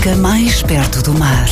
Música mais perto do mar.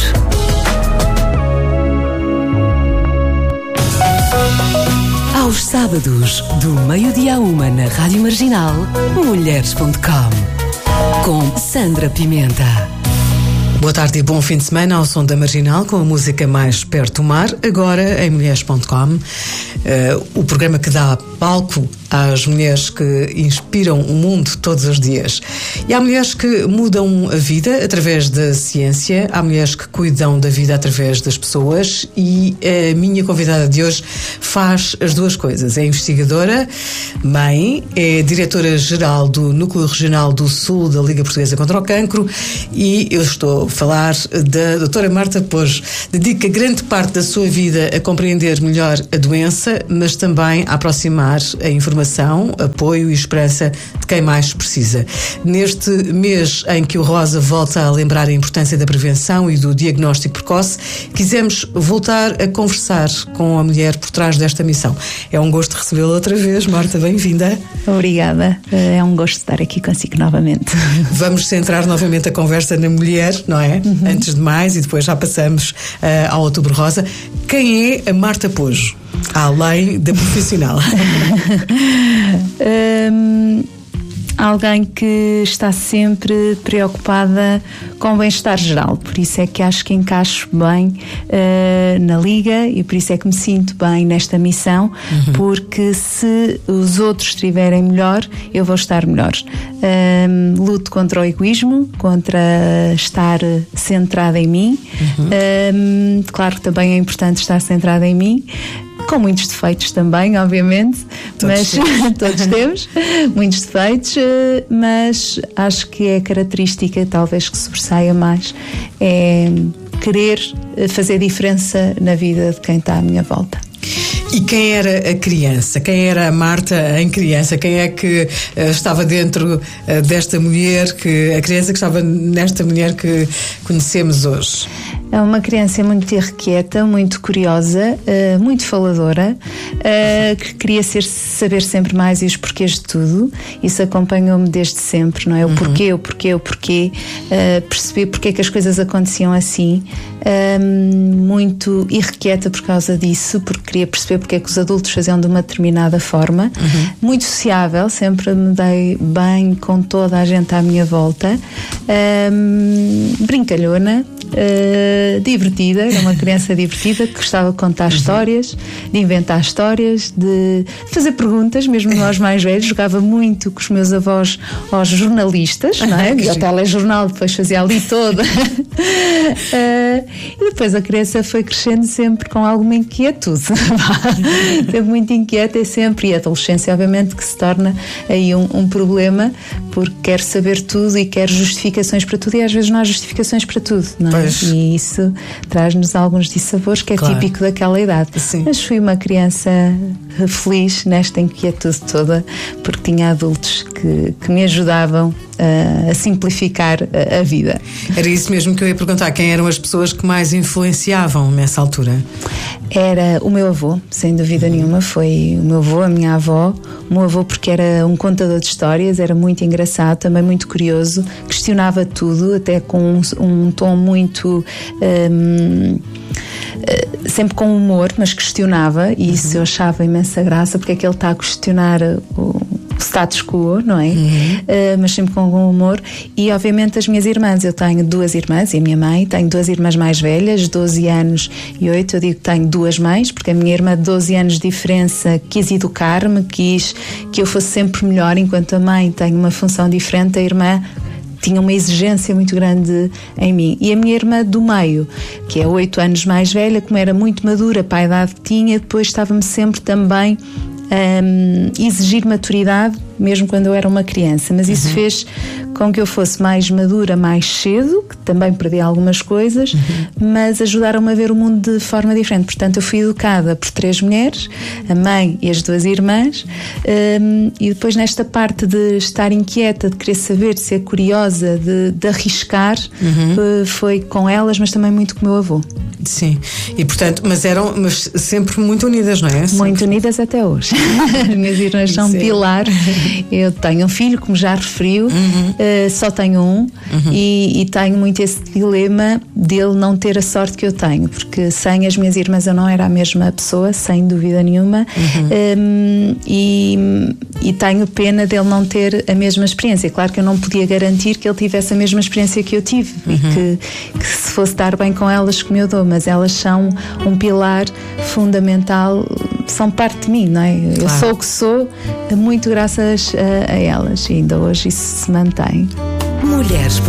Aos sábados, do meio-dia à 1 na Rádio Marginal, mulheres.com, com Sandra Pimenta. Boa tarde e bom fim de semana ao som da Marginal, com a música mais perto do mar, agora em mulheres.com, o programa que dá palco às mulheres que inspiram o mundo todos os dias. E há mulheres que mudam a vida através da ciência, há mulheres que cuidam da vida através das pessoas, e a minha convidada de hoje faz as duas coisas. É investigadora, mãe, é diretora-geral do Núcleo Regional do Sul da Liga Portuguesa contra o Cancro, e eu estou a falar da doutora Marta Pojo. Dedica grande parte da sua vida a compreender melhor a doença, mas também a aproximar a informação, apoio e esperança de quem mais precisa. Neste mês em que o Rosa volta a lembrar a importância da prevenção e do diagnóstico precoce, quisemos voltar a conversar com a mulher por trás desta missão. É um gosto recebê-la outra vez, Marta, bem-vinda. Obrigada, é um gosto estar aqui consigo novamente. Vamos centrar novamente a conversa na mulher, não é? Antes de mais, e depois já passamos ao Outubro Rosa. Quem é a Marta Pojo, além da profissional? Alguém que está sempre preocupada com o bem-estar geral, por isso é que acho que encaixo bem na Liga, e por isso é que me sinto bem nesta missão, porque se os outros estiverem melhor, eu vou estar melhor. Luto contra o egoísmo, contra estar centrada em mim. Claro que também é importante estar centrada em mim, com muitos defeitos também, obviamente, mas todos temos muitos defeitos, mas acho que é característica, talvez, que sobressaia mais, é querer fazer diferença na vida de quem está à minha volta. E quem era a criança? Quem era a Marta em criança? Quem é que estava dentro desta mulher, a criança que estava nesta mulher que conhecemos hoje? É uma criança muito irrequieta, muito curiosa, muito faladora, que queria saber sempre mais e os porquês de tudo. Isso acompanhou-me desde sempre, não é? O porquê, perceber porque é que as coisas aconteciam assim. Muito irrequieta por causa disso, porque queria perceber porque é que os adultos faziam de uma determinada forma. Muito sociável, sempre me dei bem com toda a gente à minha volta. Brincalhona. Divertida, era uma criança divertida, que gostava de contar histórias, de inventar histórias, de fazer perguntas, mesmo nós mais velhos. Jogava muito com os meus avós aos jornalistas, não é? E ao telejornal, depois fazia ali toda. E depois a criança foi crescendo sempre com alguma inquietude. Sempre muito inquieta, e a adolescência, obviamente, que se torna aí um problema, porque quer saber tudo e quer justificações para tudo, e às vezes não há justificações para tudo, não é? E isso traz-nos alguns dissabores, que é típico daquela idade. Sim. Mas fui uma criança feliz nesta inquietude toda, porque tinha adultos que me ajudavam a simplificar a vida. Era isso mesmo que eu ia perguntar. Quem eram as pessoas que mais influenciavam nessa altura? Era o meu avô, sem dúvida nenhuma. Foi o meu avô, a minha avó. O meu avô, porque era um contador de histórias, era muito engraçado, também muito curioso, questionava tudo, até com um tom muito sempre com humor, mas questionava, e isso eu achava imensa graça, porque é que ele está a questionar o status quo, não é? Mas sempre com algum humor. E obviamente as minhas irmãs, eu tenho 2 irmãs e a minha mãe, tenho 2 irmãs mais velhas, 12 anos e 8, eu digo que tenho 2 mães, porque a minha irmã de 12 anos de diferença quis educar-me, quis que eu fosse sempre melhor, enquanto a mãe tem uma função diferente, a irmã tinha uma exigência muito grande em mim. E a minha irmã do meio, que é 8 anos mais velha, como era muito madura para a idade que tinha, depois estava-me sempre também exigir maturidade, mesmo quando eu era uma criança, mas isso fez com que eu fosse mais madura mais cedo, que também perdi algumas coisas, mas ajudaram-me a ver o mundo de forma diferente. Portanto, eu fui educada por 3 mulheres, a mãe e as 2 irmãs, e depois nesta parte de estar inquieta, de querer saber, de ser curiosa, de arriscar, foi com elas, mas também muito com o meu avô. Sim, e portanto, mas sempre muito unidas, não é? Muito unidas até hoje. As minhas irmãs são pilar Eu tenho um filho, como já referiu, só tenho um, e tenho muito esse dilema dele não ter a sorte que eu tenho, porque sem as minhas irmãs eu não era a mesma pessoa, sem dúvida nenhuma, e tenho pena dele não ter a mesma experiência. Claro que eu não podia garantir que ele tivesse a mesma experiência que eu tive, e que se fosse dar bem com elas como eu dou, mas elas são um pilar fundamental, são parte de mim, não é? Claro. Eu sou o que sou muito graças a elas, e ainda hoje isso se mantém. Mulheres.